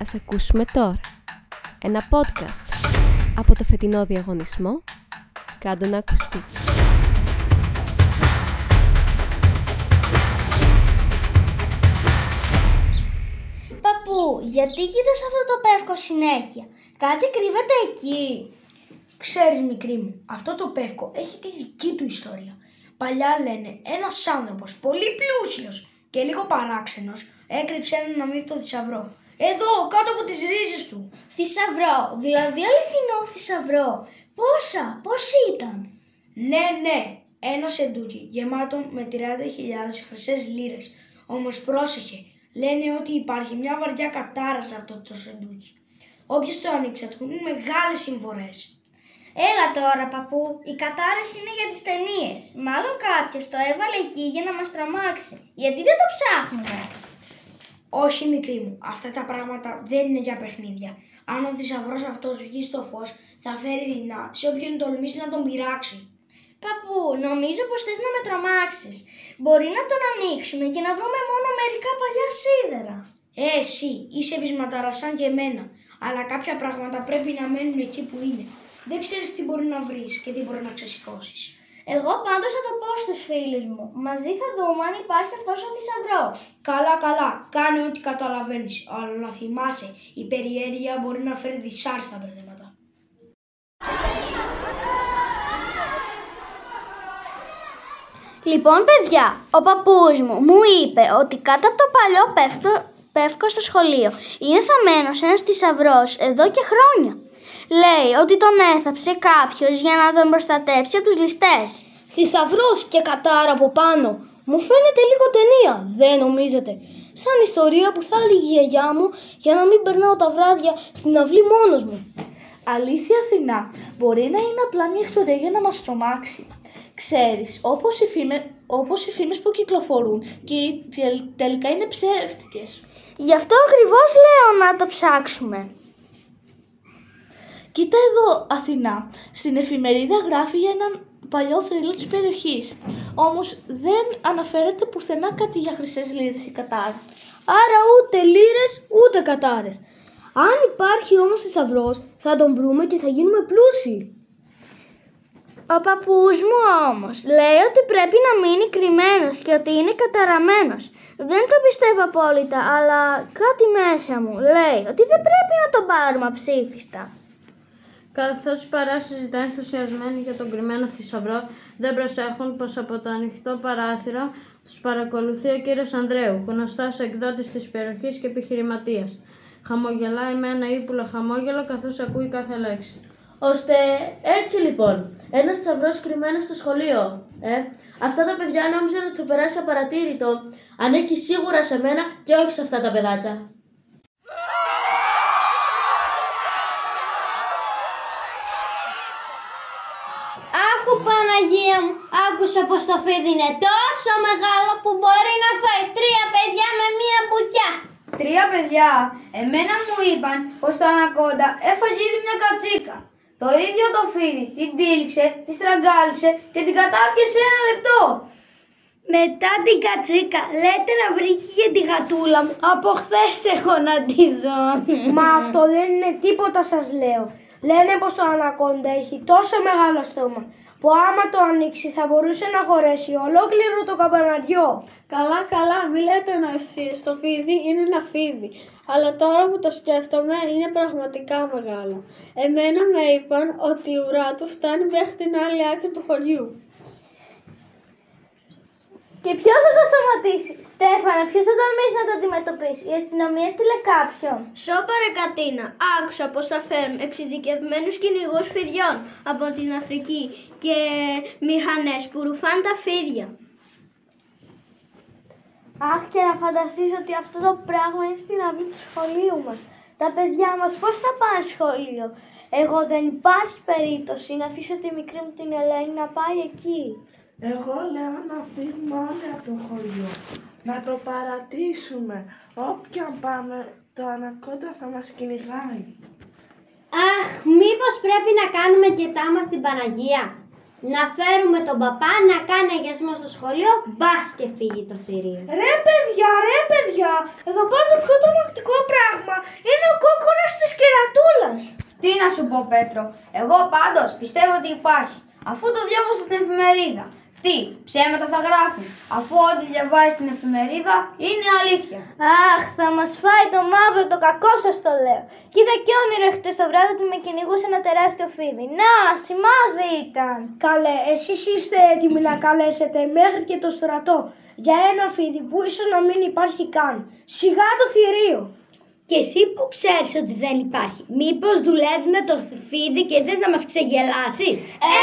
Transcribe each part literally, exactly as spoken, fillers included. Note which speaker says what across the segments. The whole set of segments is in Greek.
Speaker 1: Ας ακούσουμε τώρα ένα podcast από το φετινό διαγωνισμό «Κάντο να ακουστεί».
Speaker 2: Παππού, γιατί κοίτας αυτό το πεύκο συνέχεια? Κάτι κρύβεται εκεί.
Speaker 3: Ξέρεις, μικρή μου, αυτό το πεύκο έχει τη δική του ιστορία. Παλιά λένε ένας άνθρωπος πολύ πλούσιος και λίγο παράξενος έκρυψε έναν αμύθιτο θησαυρό. Εδώ, κάτω από τις ρίζες του.
Speaker 2: Θησαυρό, δηλαδή αληθινό θησαυρό. Πόσα, πώς ήταν?
Speaker 3: Ναι, ναι, ένα σεντούκι γεμάτο με τριάντα χιλιάδες χρυσές λίρες. Όμως πρόσεχε, λένε ότι υπάρχει μια βαριά κατάρα σε αυτό το σεντούκι. Όποιος το ανοίξει θα του είναι μεγάλες συμφορές.
Speaker 2: Έλα τώρα, παππού, οι κατάρες είναι για τις ταινίες. Μάλλον κάποιος το έβαλε εκεί για να μας τρομάξει. Γιατί δεν το ψάχνουμε?
Speaker 3: Όχι, μικρή μου, αυτά τα πράγματα δεν είναι για παιχνίδια. Αν ο θησαυρός αυτός βγει στο φως, θα φέρει δεινά σε όποιον τολμήσει να τον πειράξει.
Speaker 2: Παππού, νομίζω πως θες να με τρομάξεις. Μπορεί να τον ανοίξουμε και να βρούμε μόνο μερικά παλιά σίδερα.
Speaker 3: Ε, εσύ, είσαι πεισματαράς σαν και εμένα, αλλά κάποια πράγματα πρέπει να μένουν εκεί που είναι. Δεν ξέρεις τι μπορεί να βρεις και τι μπορεί να ξεσηκώσεις.
Speaker 2: Εγώ πάντως θα το πω στους φίλους μου. Μαζί θα δούμε αν υπάρχει αυτός ο θησαυρός.
Speaker 3: Καλά, καλά. Κάνε ό,τι καταλαβαίνεις. Αλλά να θυμάσαι, η περιέργεια μπορεί να φέρει δυσάρεστα μπερδέματα.
Speaker 2: Λοιπόν, παιδιά, ο παππούς μου μου είπε ότι κάτω από το παλιό πεύκο, πεύκο στο σχολείο είναι θαμμένος ένας θησαυρός εδώ και χρόνια. Λέει ότι τον έθαψε κάποιος για να τον προστατέψει από τους ληστές.
Speaker 4: Θησαυρός και κατάρα από πάνω. Μου φαίνεται λίγο ταινία, δεν νομίζετε? Σαν ιστορία που θα έλεγε η γιαγιά μου για να μην περνάω τα βράδια στην αυλή μόνος μου.
Speaker 5: Αλήθεια, Αθηνά, μπορεί να είναι απλά μια ιστορία για να μας τρομάξει. Ξέρεις, όπως οι, φήμε, όπως οι φήμες που κυκλοφορούν και τελικά είναι ψεύτικες.
Speaker 2: Γι' αυτό ακριβώς λέω να το ψάξουμε.
Speaker 5: Κοίτα εδώ, Αθηνά, στην εφημερίδα γράφει για έναν παλιό θρύλο της περιοχής. Όμως δεν αναφέρεται πουθενά κάτι για χρυσές λίρες ή κατάρα.
Speaker 4: Άρα ούτε λίρες ούτε κατάρες. Αν υπάρχει όμως θησαυρός, θα τον βρούμε και θα γίνουμε πλούσιοι.
Speaker 2: Ο παππούς μου όμως λέει ότι πρέπει να μείνει κρυμμένος και ότι είναι καταραμένος. Δεν το πιστεύω απόλυτα, αλλά κάτι μέσα μου λέει ότι δεν πρέπει να τον πάρουμε αψήφιστα.
Speaker 6: Καθώς οι παράσεις συζητάνε ενθουσιασμένοι για τον κρυμμένο θησαυρό, δεν προσέχουν πως από το ανοιχτό παράθυρο τους παρακολουθεί ο κύριος Ανδρέου, γνωστός εκδότης της περιοχής και επιχειρηματίας. Χαμογελάει με ένα ύπουλο χαμόγελο καθώς ακούει κάθε λέξη.
Speaker 4: Ώστε έτσι λοιπόν, ένας θησαυρός κρυμμένος στο σχολείο. Ε, αυτά τα παιδιά νόμιζαν ότι θα περάσει απαρατήρητο. Ανήκει σίγουρα σε μένα και όχι σε αυτά τα παιδάκια.
Speaker 2: Άχου Παναγία μου, άκουσα πως το φίδι είναι τόσο μεγάλο που μπορεί να φάει τρία παιδιά με μία μπουτιά.
Speaker 3: Τρία παιδιά, εμένα μου είπαν πως το ανακόντα έφαγε ήδη μια κατσίκα. Το ίδιο το φίδι την τύλιξε, τη στραγγάλισε και την κατάπιασε ένα λεπτό.
Speaker 2: Μετά την κατσίκα, λέτε να βρήκε και τη γατούλα μου. Από χθες έχω να τη δω.
Speaker 3: Μα αυτό δεν είναι τίποτα, σας λέω. Λένε πως το ανακόντα έχει τόσο μεγάλο στόμα που άμα το ανοίξει θα μπορούσε να χωρέσει ολόκληρο το καμπαναριό.
Speaker 4: Καλά, καλά, μη λέτε νοησίες. Το φίδι είναι ένα φίδι. Αλλά τώρα που το σκέφτομαι είναι πραγματικά μεγάλο. Εμένα με είπαν ότι η ουρά του φτάνει μέχρι την άλλη άκρη του χωριού.
Speaker 2: Και ποιος θα το σταματήσει? Στέφανε, ποιος θα τολμήσει να το αντιμετωπίσει? Η αστυνομία στείλε κάποιον.
Speaker 4: Σώπα ρε Κατίνα, άκουσα πως θα φέρουν εξειδικευμένους κυνηγούς φιδιών από την Αφρική και μηχανές που ρουφάνε τα φίδια.
Speaker 2: Αχ, και να φανταστείς ότι αυτό το πράγμα είναι στην αυλή του σχολείου μας. Τα παιδιά μας πώς θα πάνε σχολείο? Εγώ δεν υπάρχει περίπτωση να αφήσω τη μικρή μου την Ελένη να πάει εκεί.
Speaker 7: Εγώ λέω να φύγουμε όλοι από το χωριό, να το παρατήσουμε. Όποια πάμε, το ανακόντα θα μας κυνηγάει.
Speaker 2: Αχ, μήπως πρέπει να κάνουμε και τάμα στην Παναγία?
Speaker 8: Να φέρουμε τον παπά να κάνει αγιασμό στο σχολείο, μπας και φύγει το θηρίο.
Speaker 3: Ρε παιδιά, ρε παιδιά, εδώ πάνω το πιο τρομακτικό πράγμα είναι ο κόκκονας της κερατούλας.
Speaker 9: Τι να σου πω, Πέτρο, εγώ πάντως πιστεύω ότι υπάρχει, αφού το διάβασα στην εφημερίδα. Τι, ψέματα θα γράφουν, αφού ό,τι διαβάζει στην εφημερίδα είναι αλήθεια.
Speaker 2: Αχ, θα μας φάει το μαύρο, το κακό σας το λέω. Κοίτα και όνειρο χτες το βράδυ ότι με κυνηγούσε ένα τεράστιο φίδι. Να, σημάδι ήταν.
Speaker 3: Καλέ, εσείς είστε έτοιμοι να καλέσετε μέχρι και το στρατό για ένα φίδι που ίσως να μην υπάρχει καν. Σιγά το θηρίο.
Speaker 8: Και εσύ που ξέρεις ότι δεν υπάρχει, μήπως δουλεύεις με το φίδι και θες να μας ξεγελάσεις? Ε!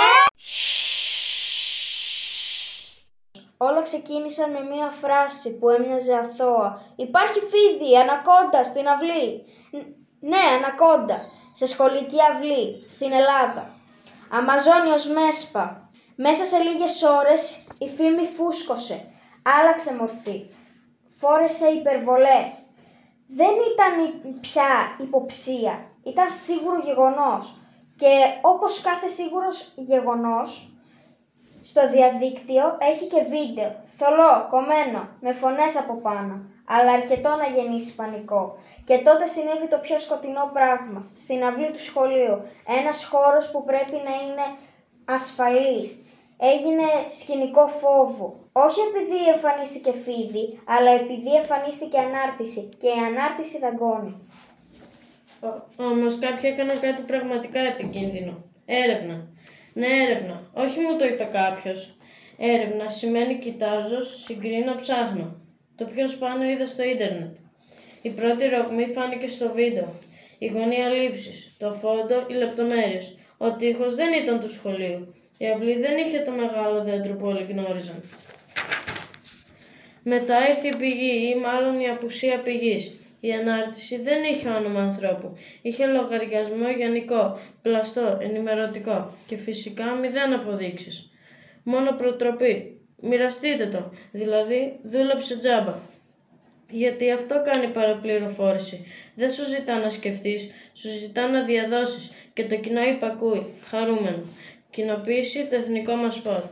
Speaker 9: Όλα ξεκίνησαν με μία φράση που έμοιαζε αθώα. Υπάρχει φίδι, ανακόντα, στην αυλή. Ναι, ανακόντα, σε σχολική αυλή, στην Ελλάδα. Αμαζόνιος Μέσπα. Μέσα σε λίγες ώρες η φήμη φούσκωσε. Άλλαξε μορφή. Φόρεσε υπερβολές. Δεν ήταν πια υποψία. Ήταν σίγουρο γεγονός. Και όπως κάθε σίγουρος γεγονός, στο διαδίκτυο έχει και βίντεο, θολό, κομμένο, με φωνές από πάνω, αλλά αρκετό να γεννήσει πανικό. Και τότε συνέβη το πιο σκοτεινό πράγμα, στην αυλή του σχολείου, ένας χώρος που πρέπει να είναι ασφαλής. Έγινε σκηνικό φόβου, όχι επειδή εμφανίστηκε φίδι, αλλά επειδή εμφανίστηκε ανάρτηση και η ανάρτηση δαγκώνει.
Speaker 6: Όμως κάποιοι έκαναν κάτι πραγματικά επικίνδυνο. Έρευνα. Ναι, έρευνα. Όχι μου το είπε κάποιος. Έρευνα σημαίνει κοιτάζω, συγκρίνω, ψάχνω. Το πιο σπάνιο είδα στο ίντερνετ. Η πρώτη ρογμή φάνηκε στο βίντεο. Η γωνία λήψης, το φόντο, οι λεπτομέρειες. Ο τοίχος δεν ήταν του σχολείου. Η αυλή δεν είχε το μεγάλο δέντρο που όλοι γνώριζαν. Μετά ήρθε η πηγή ή μάλλον η απουσία πηγής. Η ανάρτηση δεν είχε όνομα ανθρώπου. Είχε λογαριασμό γενικό, πλαστό, ενημερωτικό και φυσικά μηδέν αποδείξεις. Μόνο προτροπή. Μοιραστείτε το, δηλαδή δούλεψε τζάμπα. Γιατί αυτό κάνει παραπληροφόρηση. Δεν σου ζητά να σκεφτείς, σου ζητά να διαδώσεις και το κοινό υπακούει, χαρούμενο. Κοινοποίηση το εθνικό μας πόρο.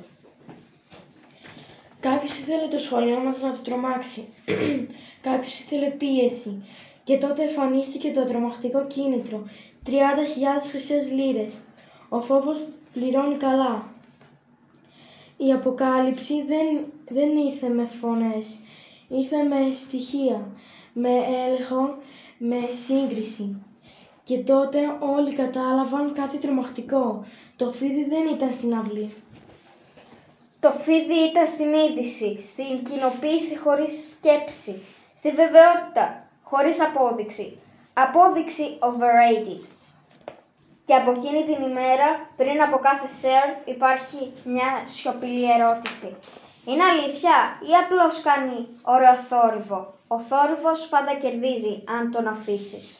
Speaker 3: Κάποιος ήθελε το σχολείο μας να το τρομάξει. Κάποιος ήθελε πίεση. Και τότε εμφανίστηκε το τρομακτικό κίνητρο. τριάντα χιλιάδες χρυσές λίρες. Ο φόβος πληρώνει καλά. Η αποκάλυψη δεν, δεν ήρθε με φωνές. Ήρθε με στοιχεία, με έλεγχο, με σύγκριση. Και τότε όλοι κατάλαβαν κάτι τρομακτικό. Το φίδι δεν ήταν στην αυλή.
Speaker 9: Το φίδι ήταν στην είδηση, στην κοινοποίηση χωρίς σκέψη, στη βεβαιότητα χωρίς απόδειξη. Απόδειξη overrated. Και από εκείνη την ημέρα, πριν από κάθε share, υπάρχει μια σιωπηλή ερώτηση. Είναι αλήθεια ή απλώς κάνει ωραίο θόρυβο? Ο θόρυβος πάντα κερδίζει αν τον αφήσεις.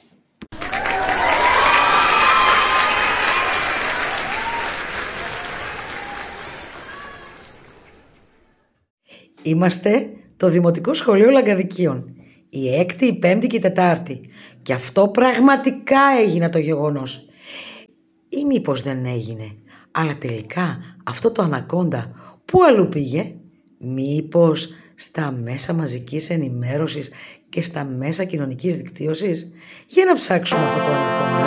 Speaker 10: Είμαστε το Δημοτικό Σχολείο Λαγκαδικίων. Η έκτη, η πέμπτη και η τετάρτη. Και αυτό πραγματικά έγινε το γεγονός. Ή μήπως δεν έγινε. Αλλά τελικά αυτό το ανακόντα πού αλλού πήγε? Μήπως στα μέσα μαζικής ενημέρωσης και στα μέσα κοινωνικής δικτύωσης? Για να ψάξουμε αυτό το ανακόντα.